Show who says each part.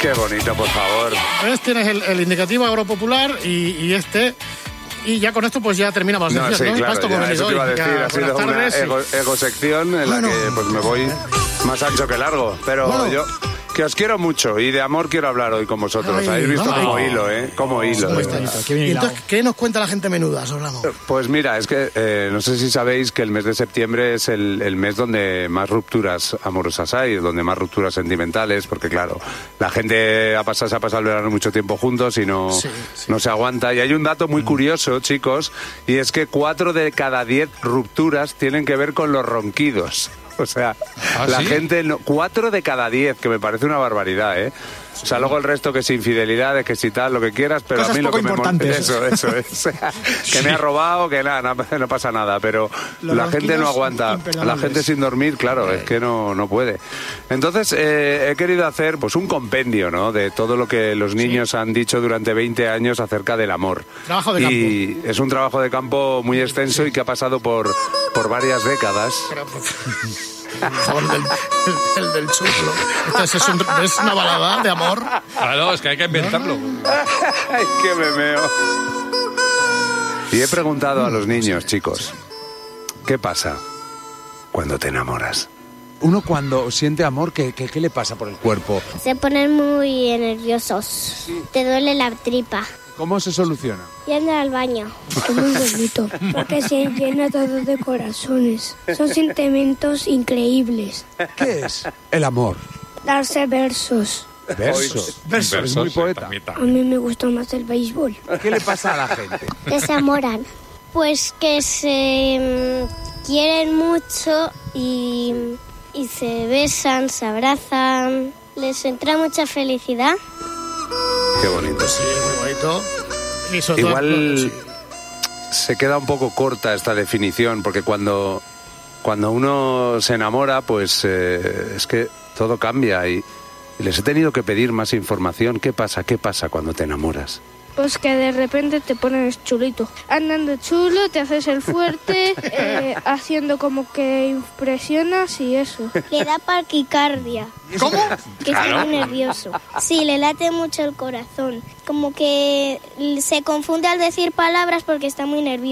Speaker 1: Qué bonito, por favor.
Speaker 2: Pues tienes el indicativo agropopular y este... Y ya con esto pues ya terminamos.
Speaker 1: No, sí,
Speaker 2: ¿no?
Speaker 1: claro, ya, eso te iba a decir, ha sido una egosección en la que pues me voy más ancho que largo, pero bueno, yo que os quiero mucho y de amor quiero hablar hoy con vosotros.
Speaker 2: Ay,
Speaker 1: habéis visto como hilo, como hilo.
Speaker 2: Y entonces, ¿qué nos cuenta la gente menuda, Solano?
Speaker 1: Pues mira, es que no sé si sabéis que el mes de septiembre es el mes donde más rupturas amorosas hay, donde más rupturas sentimentales, porque claro, la gente se ha pasado el verano mucho tiempo juntos y no se aguanta. Y hay un dato muy curioso, chicos, y es que 4 de cada 10 rupturas tienen que ver con los ronquidos. O sea, la gente... 4 de cada 10, que me parece una barbaridad, ¿eh? O sea, luego el resto que es infidelidades, que si tal, lo que quieras, pero
Speaker 2: cosas
Speaker 1: a mí lo que me
Speaker 2: molesta...
Speaker 1: Eso es. Que me ha robado, que nada, no pasa nada, pero la gente no aguanta. La gente sin dormir, claro, es que no puede. Entonces, he querido hacer pues un compendio, ¿no?, de todo lo que los niños han dicho durante 20 años acerca del amor.
Speaker 2: Trabajo de campo.
Speaker 1: Es un trabajo de campo muy extenso y que ha pasado por varias décadas.
Speaker 2: El del chuplo. ¿Es una balada de amor?
Speaker 3: Claro, es que hay que inventarlo.
Speaker 1: Ay, qué memeo. Y he preguntado a los niños, chicos, ¿qué pasa cuando te enamoras?
Speaker 4: Uno cuando siente amor, ¿qué le pasa por el cuerpo?
Speaker 5: Se ponen muy nerviosos. Te duele la tripa.
Speaker 4: ¿Cómo se soluciona?
Speaker 5: Yendo al baño.
Speaker 6: Es muy bonito, porque se llena todo de corazones. Son sentimientos increíbles.
Speaker 4: ¿Qué es el amor?
Speaker 6: Darse versos.
Speaker 4: Versos, es muy poeta.
Speaker 6: A mí me gusta más el béisbol.
Speaker 4: ¿Qué le pasa a la gente?
Speaker 5: Que se enamoran. Pues que se quieren mucho y se besan, se abrazan. Les entra mucha felicidad.
Speaker 1: Qué bonito.
Speaker 2: Sí, muy bonito.
Speaker 1: Igual se queda un poco corta esta definición, porque cuando uno se enamora, pues es que todo cambia y les he tenido que pedir más información. ¿Qué pasa cuando te enamoras?
Speaker 7: Pues que de repente te pones chulito. Andando chulo, te haces el fuerte, haciendo como que impresionas y eso.
Speaker 5: Le da taquicardia.
Speaker 2: ¿Cómo?
Speaker 5: Que está muy nervioso. Sí, le late mucho el corazón. Como que se confunde al decir palabras porque está muy nervioso.